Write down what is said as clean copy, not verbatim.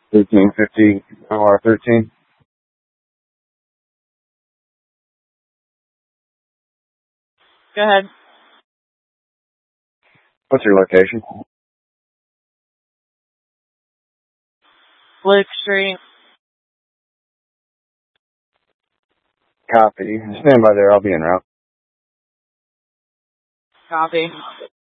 1350 OR13. Go ahead. What's your location? Luke Street. Copy. Stand by there. I'll be en route. Copy.